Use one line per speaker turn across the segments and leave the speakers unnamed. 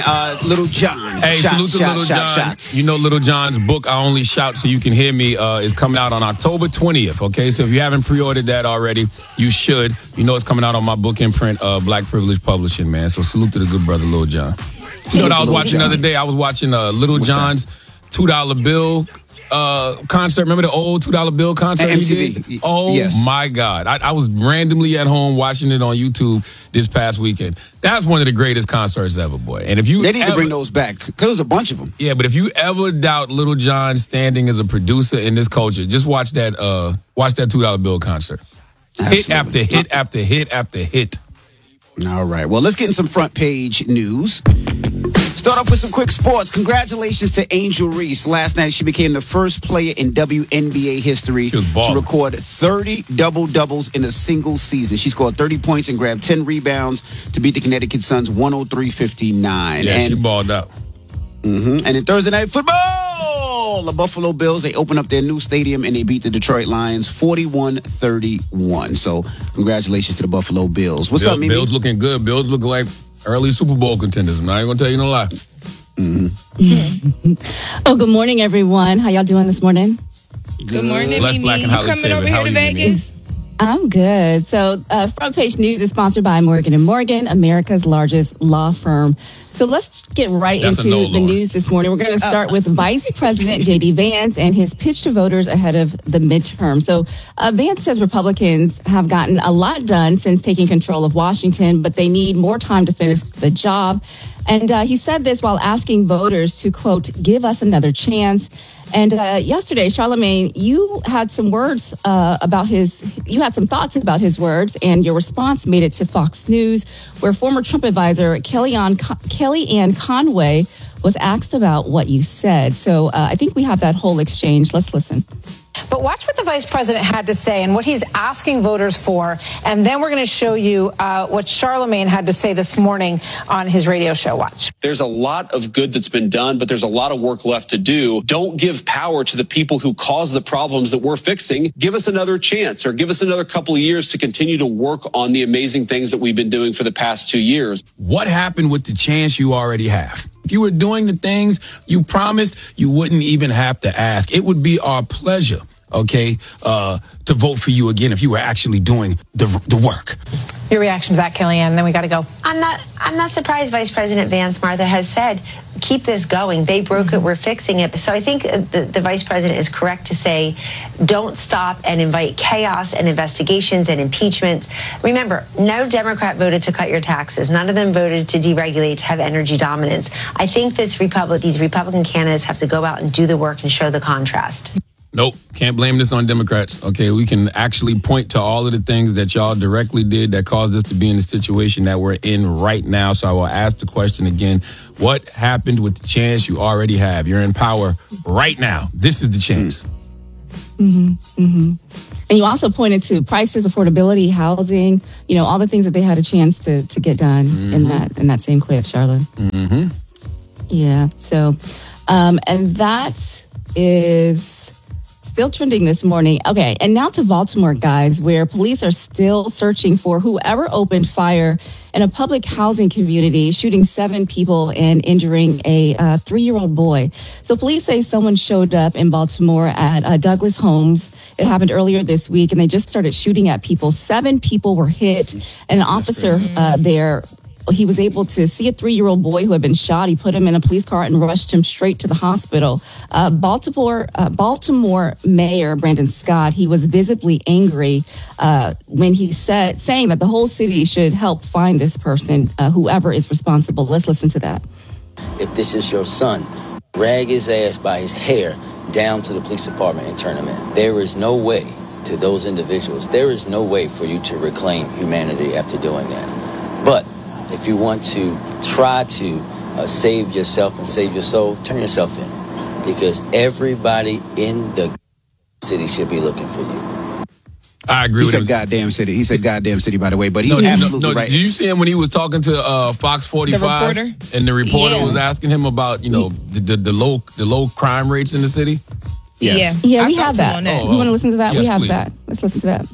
Little John.
Hey, salute to Little John.
Shots.
You know Little John's book, I Only Shout So You Can Hear Me, is coming out on October 20th, okay? So if you haven't pre-ordered that already, you should. You know it's coming out on my book imprint, Black Privilege Publishing, man. So salute to the good brother, Little John. You know what I was watching the other day? I was watching Little John's $2 bill concert. Remember the old $2 bill concert he did? Oh, yes. My God. I was randomly at home watching it on YouTube this past weekend. That's one of the greatest concerts ever, boy. And if you
They need to bring those back, because there's a bunch of them.
Yeah, but if you ever doubt Little John standing as a producer in this culture, just watch that $2 bill concert. Absolutely. Hit after hit after hit after hit.
All right. Well, let's get in some front page news. Start off with some quick sports. Congratulations to Angel Reese. Last night, she became the first player in WNBA history to record 30 double-doubles in a single season. She scored 30 points and grabbed 10 rebounds to beat the Connecticut Suns 103-59.
Yeah, she balled out.
And in Thursday Night Football, the Buffalo Bills, they opened up their new stadium and they beat the Detroit Lions 41-31. So, congratulations to the Buffalo Bills. What's up, Mimi?
Bills looking good. Bills look like early Super Bowl contenders. I'm not even going to tell you no lie.
Oh, good morning, everyone. How y'all doing this morning?
Good morning,
Bless
Mimi.
Black and
You
Holly
coming
favorite.
over
How
here to
are you, Mimi?
Vegas?
I'm good. So, Front Page News is sponsored by Morgan & Morgan, America's largest law firm. So let's get right into the news this morning. We're going to start with Vice President J.D. Vance and his pitch to voters ahead of the midterm. So Vance says Republicans have gotten a lot done since taking control of Washington, but they need more time to finish the job. And he said this while asking voters to, quote, give us another chance. And yesterday, Charlamagne, you had some words you had some thoughts about his words, and your response made it to Fox News, where former Trump advisor Kellyanne Conway was asked about what you said. So I think we have that whole exchange. Let's listen.
But watch what the vice president had to say and what he's asking voters for. And then we're going to show you what Charlamagne had to say this morning on his radio show. Watch.
There's a lot of good that's been done, but there's a lot of work left to do. Don't give power to the people who cause the problems that we're fixing. Give us another chance, or give us another couple of years to continue to work on the amazing things that we've been doing for the past 2 years.
What happened with the chance you already have? If you were doing the things you promised, you wouldn't even have to ask. It would be our pleasure, okay, to vote for you again if you were actually doing the work.
Your reaction to that, Kellyanne, and then we got to go.
I'm not surprised Vice President Vance, Martha, has said, keep this going. They broke it, we're fixing it. So I think the Vice President is correct to say, don't stop and invite chaos and investigations and impeachment. Remember, no Democrat voted to cut your taxes. None of them voted to deregulate, to have energy dominance. I think these Republican candidates have to go out and do the work and show the contrast.
Nope, can't blame this on Democrats. Okay, we can actually point to all of the things that y'all directly did that caused us to be in the situation that we're in right now. So I will ask the question again. What happened with the chance you already have? You're in power right now. This is the chance.
And you also pointed to prices, affordability, housing, all the things that they had a chance to get done in that same clip, Charlotte. Yeah, so, and that is still trending this morning. Okay, and now to Baltimore, guys, where police are still searching for whoever opened fire in a public housing community, shooting 7 people and injuring a 3-year-old boy. So police say someone showed up in Baltimore at Douglas Homes. It happened earlier this week, and they just started shooting at people. 7 people were hit, and an officer there, he was able to see a 3-year-old boy who had been shot. He put him in a police car and rushed him straight to the hospital. Baltimore Mayor Brandon Scott, he was visibly angry when he saying that the whole city should help find this person, whoever is responsible. Let's listen to that.
If this is your son, drag his ass by his hair down to the police department and turn him in. There is no way to those individuals. There is no way for you to reclaim humanity after doing that. But if you want to try to save yourself and save your soul, turn yourself in. Because everybody in the city should be looking for you.
I agree with him.
He said goddamn city. He said goddamn city, by the way, but he's absolutely right.
Did you see him when he was talking to Fox 45?
The reporter?
And the reporter was asking him about, the low crime rates in the city?
Yes.
Yeah, we have that.
On that.
You want to listen to that?
Yes,
we have
please.
that. Let's listen to that.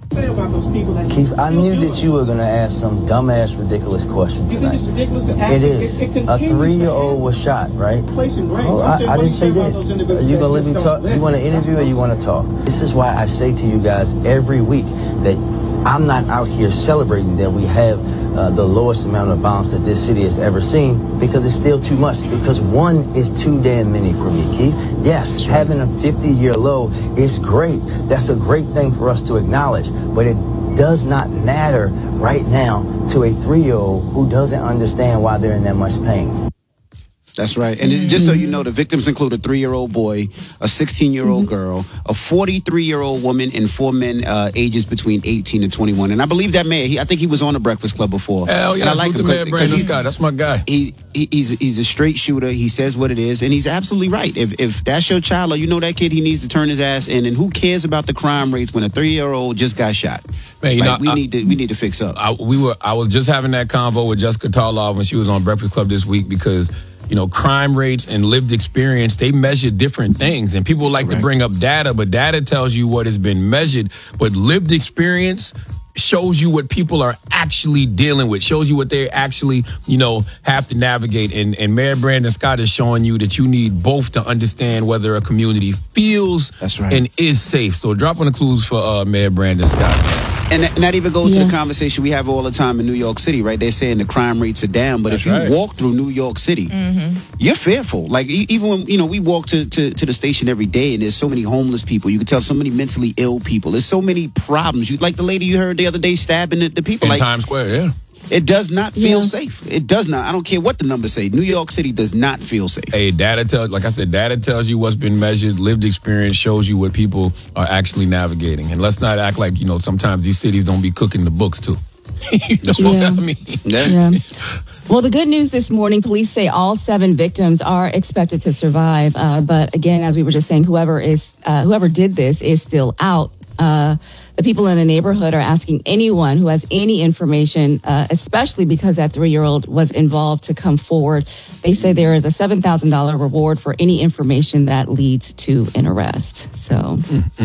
Keith, I knew that you were going to ask some dumbass, ridiculous question tonight. It is. A 3-year-old was shot, right? Oh, I didn't say that. Are you going to let me talk? You want to interview or you want to talk? This is why I say to you guys every week that I'm not out here celebrating that we have the lowest amount of violence that this city has ever seen, because it's still too much, because one is too damn many for me, Keith. Yes, having a 50-year low is great. That's a great thing for us to acknowledge, but it does not matter right now to a 3-year-old who doesn't understand why they're in that much pain.
That's right. And just so you know, the victims include a 3-year-old boy, a 16-year-old girl, a 43-year-old woman, and 4 men ages between 18 and 21. And I believe that man, I think he was on the Breakfast Club before.
Hell yeah,
and I like him
because he's that's my guy.
He's a straight shooter. He says what it is, and he's absolutely right. If that's your child or you know that kid, he needs to turn his ass in. And who cares about the crime rates when a 3-year-old just got shot? Man, we need to fix up.
I was just having that convo with Jessica Tarlov when she was on Breakfast Club this week, because crime rates and lived experience, they measure different things. And people like to bring up data, but data tells you what has been measured. But lived experience shows you what people are actually dealing with, shows you what they actually, have to navigate. And Mayor Brandon Scott is showing you that you need both to understand whether a community feels and is safe. So dropping the clues for Mayor Brandon Scott, man.
And that even goes to the conversation we have all the time in New York City, right? They're saying the crime rates are down, but if you walk through New York City, you're fearful. Like, even when, we walk to the station every day, and there's so many homeless people. You can tell so many mentally ill people. There's so many problems. Like the lady you heard the other day stabbing the people.
In Times Square, yeah.
It does not feel safe. It does not. I don't care what the numbers say. New York City does not feel safe.
Hey, data tells you what's been measured. Lived experience shows you what people are actually navigating. And let's not act like, sometimes these cities don't be cooking the books too. What I mean?
Yeah. Well, the good news this morning, police say all 7 victims are expected to survive. But again, as we were just saying, whoever did this is still out. The people in the neighborhood are asking anyone who has any information, especially because that 3-year-old was involved, to come forward. They say there is a $7,000 reward for any information that leads to an arrest. So,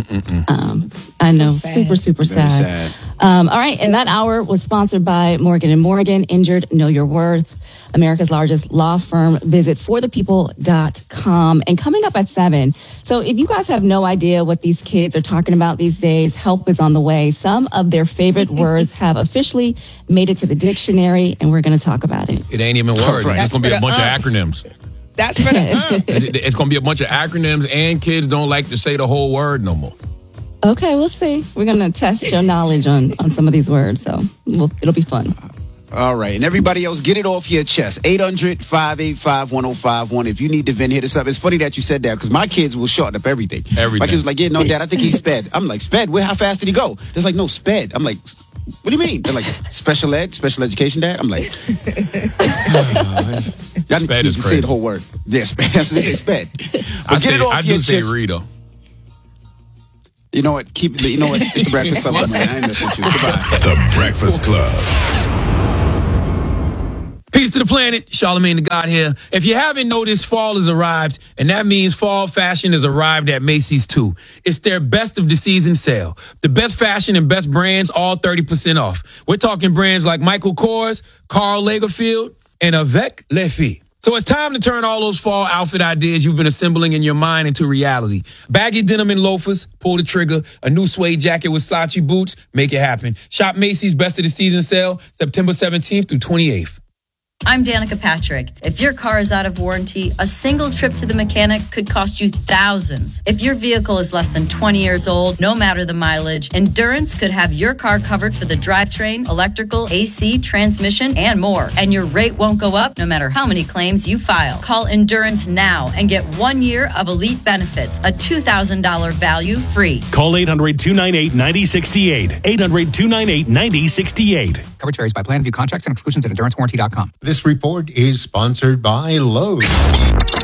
I know, super, super sad. All right, and that hour was sponsored by Morgan & Morgan. Injured, know your worth. America's largest law firm. Visit forthepeople.com. And coming up at 7. So if you guys have no idea what these kids are talking about these days, help is on the way. Some of their favorite words have officially made it to the dictionary, and we're going to talk about it.
It ain't even words. It's going to be a bunch of acronyms.
That's for the
It's going to be a bunch of acronyms, and kids don't like to say the whole word no more.
Okay, we'll see. We're going to test your knowledge on some of these words, so it'll be fun.
All right. And everybody else, get it off your chest. 800-585-1051. If you need to vent, hit us up. It's funny that you said that, because my kids will shorten up everything. My kids was like, no, Dad, I think he sped. I'm like, sped? How fast did he go? They're like, no, sped. I'm like, what do you mean? They're like, special education, Dad? I'm like, y'all need to say the whole word. Yeah, sped. That's what they say, sped. But get it off your chest.
I do say Rito.
You know what? It's the Breakfast Club, man. I ain't messing with you. Goodbye.
The Breakfast Club.
Peace to the planet. Charlamagne the God here. If you haven't noticed, fall has arrived, and that means fall fashion has arrived at Macy's too. It's their best of the season sale. The best fashion and best brands, all 30% off. We're talking brands like Michael Kors, Karl Lagerfeld, and Avec Les Filles. So it's time to turn all those fall outfit ideas you've been assembling in your mind into reality. Baggy denim and loafers, pull the trigger. A new suede jacket with slouchy boots, make it happen. Shop Macy's best of the season sale, September 17th through 28th.
I'm Danica Patrick. If your car is out of warranty, a single trip to the mechanic could cost you thousands. If your vehicle is less than 20 years old, no matter the mileage, Endurance could have your car covered for the drivetrain, electrical, AC, transmission, and more. And your rate won't go up no matter how many claims you file. Call Endurance now and get 1 year of elite benefits, a $2,000 value free.
Call 800-298-9068. 800-298-9068.
Coverage varies by plan. View contracts and exclusions at EnduranceWarranty.com.
This report is sponsored by Lowe's.